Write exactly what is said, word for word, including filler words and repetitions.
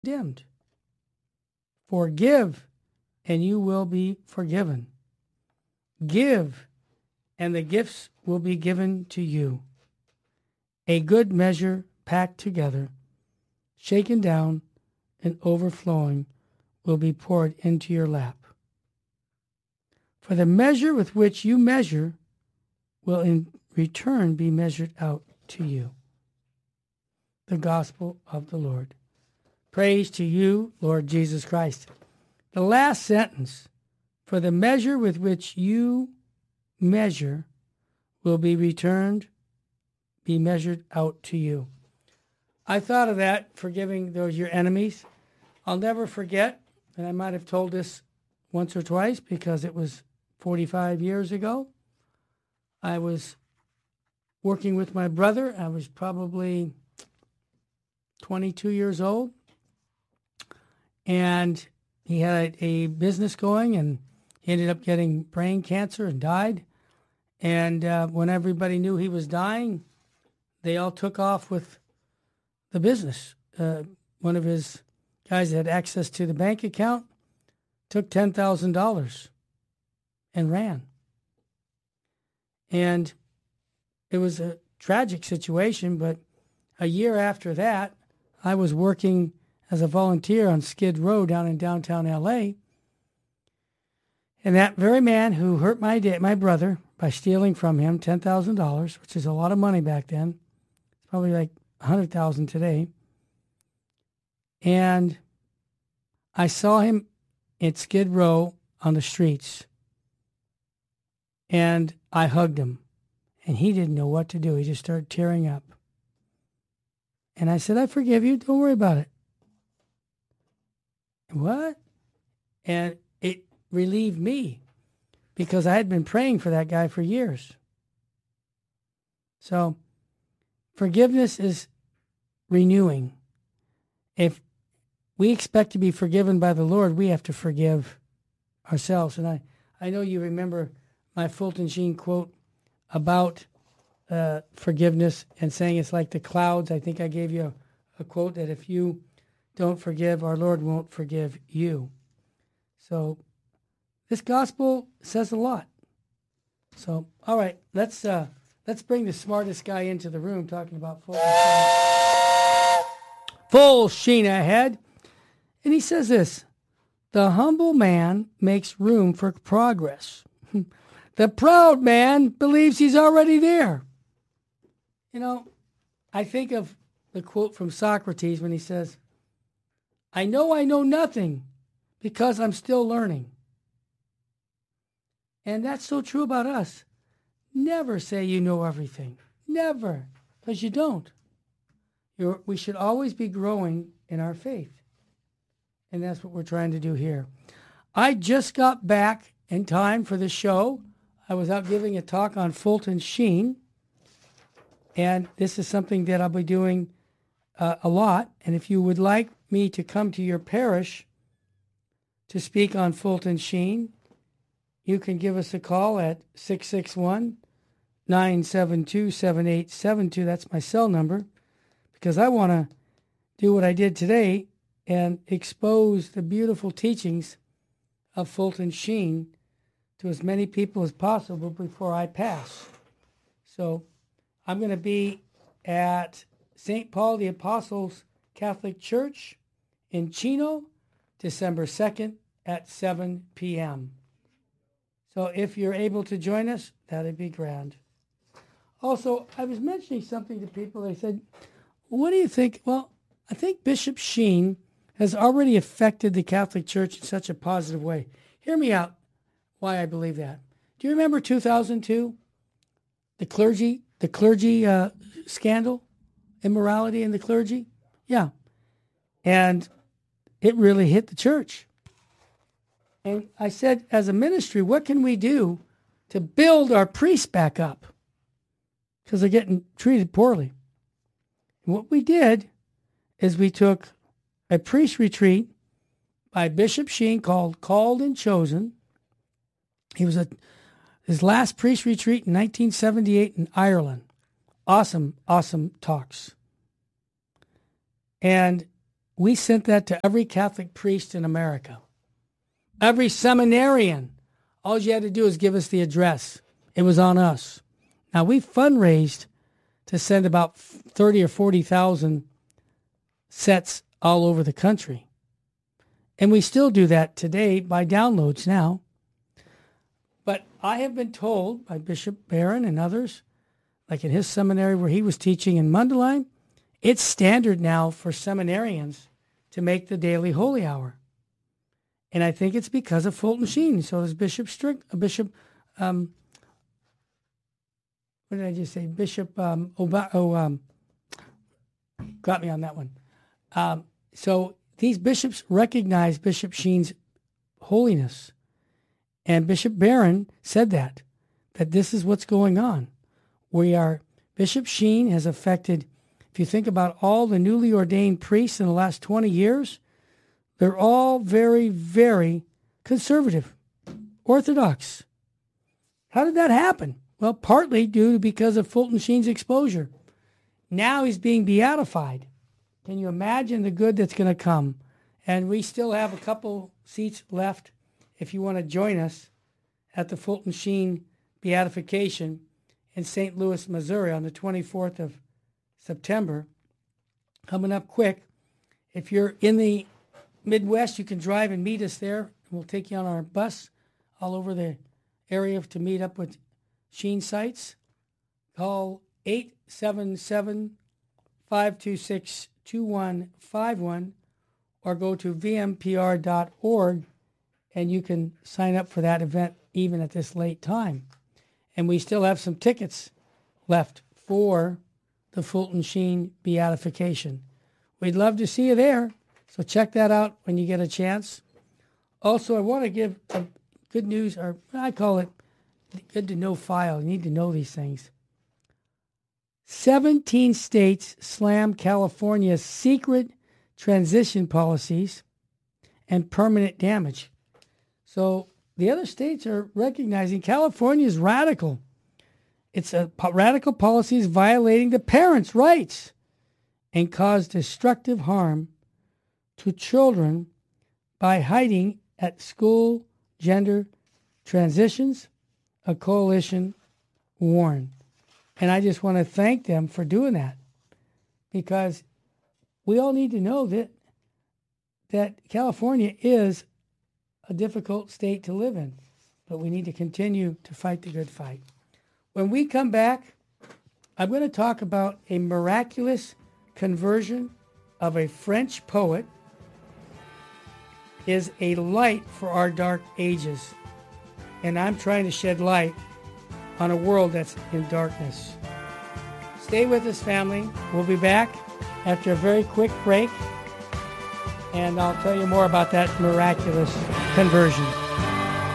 condemned. Forgive, and you will be forgiven. Give, and the gifts will be given to you. A good measure packed together, shaken down, and overflowing will be poured into your lap. For the measure with which you measure will in return be measured out to you. The gospel of the Lord. Praise to you, Lord Jesus Christ. The last sentence, for the measure with which you measure will be returned, be measured out to you. I thought of that, forgiving those your enemies. I'll never forget, and I might have told this once or twice because it was forty-five years ago. I was working with my brother. I was probably twenty-two years old. And he had a, a business going, and he ended up getting brain cancer and died. And uh, when everybody knew he was dying, they all took off with the business. Uh, one of his guys that had access to the bank account took ten thousand dollars and ran. And it was a tragic situation, but a year after that, I was working as a volunteer on Skid Row down in downtown L A. And that very man who hurt my da- my brother by stealing from him ten thousand dollars, which is a lot of money back then, it's probably like one hundred thousand dollars today. And I saw him at Skid Row on the streets. And I hugged him. And he didn't know what to do. He just started tearing up. And I said, I forgive you. Don't worry about it. What? And it relieved me because I had been praying for that guy for years. So forgiveness is renewing. If we expect to be forgiven by the Lord, we have to forgive ourselves. And I, I know you remember my Fulton Sheen quote about uh, forgiveness and saying it's like the clouds. I think I gave you a, a quote that if you don't forgive, our Lord won't forgive you. So this gospel says a lot. So, all right, let's uh, let's bring the smartest guy into the room talking about Fulton Sheen. Full Sheen ahead. And he says this, the humble man makes room for progress. The proud man believes he's already there. You know, I think of the quote from Socrates when he says, I know I know nothing because I'm still learning. And that's so true about us. Never say you know everything. Never, because you don't. You're, we should always be growing in our faith. And that's what we're trying to do here. I just got back in time for the show. I was out giving a talk on Fulton Sheen. And this is something that I'll be doing uh, a lot. And if you would like me to come to your parish to speak on Fulton Sheen, you can give us a call at six six one, nine seven two, seven eight seven two. That's my cell number, because I want to do what I did today and expose the beautiful teachings of Fulton Sheen to as many people as possible before I pass. So I'm going to be at Saint Paul the Apostles Catholic Church in Chino, December second at seven p.m. So if you're able to join us, that'd be grand. Also, I was mentioning something to people. They said, what do you think? Well, I think Bishop Sheen has already affected the Catholic Church in such a positive way. Hear me out why I believe that. Do you remember two thousand two? The clergy, the clergy uh, scandal, immorality in the clergy? Yeah. And it really hit the church. And I said, as a ministry, what can we do to build our priests back up? Because they're getting treated poorly. And what we did is we took a priest retreat by Bishop Sheen called Called and Chosen. He was a his last priest retreat in nineteen seventy-eight in Ireland. Awesome, awesome talks. And we sent that to every Catholic priest in America. Every seminarian. All you had to do is give us the address. It was on us. Now, we fundraised to send about thirty or forty thousand sets all over the country. And we still do that today by downloads now. But I have been told by Bishop Barron and others, like in his seminary where he was teaching in Mundelein, it's standard now for seminarians to make the daily holy hour. And I think it's because of Fulton Sheen. So does Bishop Strick, uh, Bishop, um, what did I just say? Bishop, um, Oba, oh, um, got me on that one. Um, so these bishops recognize Bishop Sheen's holiness. And Bishop Barron said that, that this is what's going on. We are, Bishop Sheen has affected, if you think about all the newly ordained priests in the last twenty years, they're all very, very conservative, orthodox. How did that happen? Well, partly due to because of Fulton Sheen's exposure. Now he's being beatified. Can you imagine the good that's going to come? And we still have a couple seats left if you want to join us at the Fulton Sheen beatification in Saint Louis, Missouri on the twenty-fourth of September. Coming up quick. If you're in the Midwest, you can drive and meet us there. We'll take you on our bus all over the area to meet up with Sheen sites. Call eight seven seven, five two six, two one five one or go to v m p r dot org and you can sign up for that event even at this late time. And we still have some tickets left for the Fulton Sheen beatification. We'd love to see you there. So check that out when you get a chance. Also, I want to give a good news, or I call it good to know file. You need to know these things. seventeen states slammed California's secret transition policies and permanent damage. So the other states are recognizing California is radical. It's a radical policies violating the parents' rights and cause destructive harm to children by hiding at school gender transitions, a coalition warned. And I just want to thank them for doing that, because we all need to know that that California is a difficult state to live in, but we need to continue to fight the good fight. When we come back, I'm going to talk about a miraculous conversion of a French poet is a light for our dark ages. And I'm trying to shed light on a world that's in darkness. Stay with us, family. We'll be back after a very quick break, and I'll tell you more about that miraculous conversion.